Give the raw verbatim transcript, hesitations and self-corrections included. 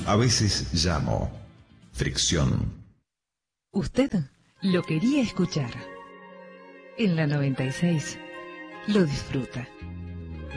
A veces llamo. Fricción. Usted lo quería escuchar. En la noventa y seis lo disfruta.